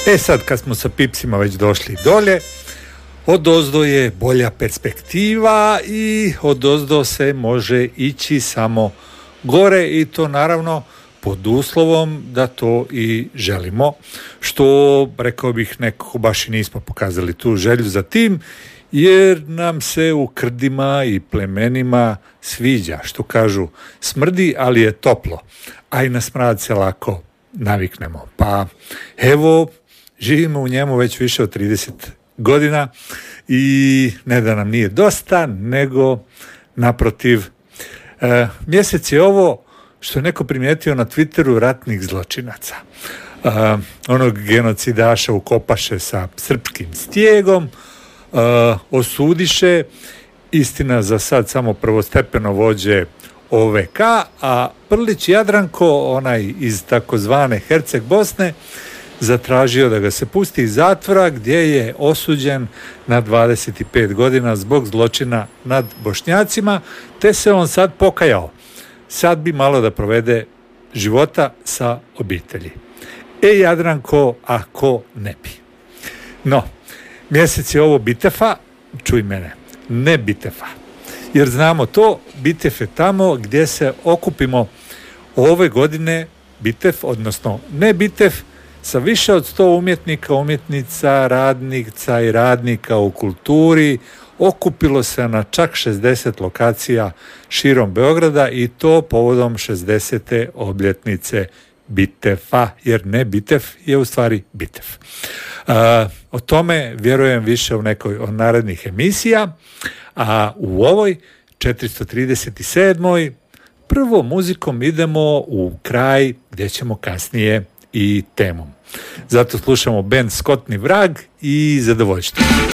Sad kad smo sa pipsima već došli dolje, odozdo je bolja perspektiva i odozdo se može ići samo gore i to naravno pod uslovom da to i želimo, što rekao bih nekako baš i nismo pokazali tu želju za tim, jer nam se u krdima i plemenima sviđa, što kažu smrdi, ali je toplo, a i na smrad se lako naviknemo. Pa evo, živimo u njemu već više od 30 godina i ne da nam nije dosta, nego naprotiv. Mjesec je ovo, što je neko primijetio na Twitteru, ratnih zločinaca. Onog genocidaša ukopaše sa srpskim stijegom, osudiše, istina za sad samo prvostepeno vođe OVK, a Prlić Jadranko, onaj iz takozvane Herceg Bosne, zatražio da ga se pusti iz zatvora gdje je osuđen na 25 godina zbog zločina nad Bošnjacima, te se on sad pokajao. Sad bi malo da provede života sa obitelji. Jadranko, ako ne bi. No, mjesec je ovo Bitefa, čuj mene, ne Bitefa. Jer znamo to, Bitef je tamo gdje se okupimo ove godine, Bitef, odnosno ne Bitef, sa više od 100 umjetnika, umjetnica, radnica i radnika u kulturi, okupilo se na čak 60 lokacija širom Beograda i to povodom 60. obljetnice Bitefa, jer ne Bitef je u stvari Bitef. O tome vjerujem više u nekoj od narednih emisija, a u ovoj 437. prvo muzikom idemo u kraj gdje ćemo kasnije i temom. Zato slušamo band Skotni vrag i Zadovoljstvo.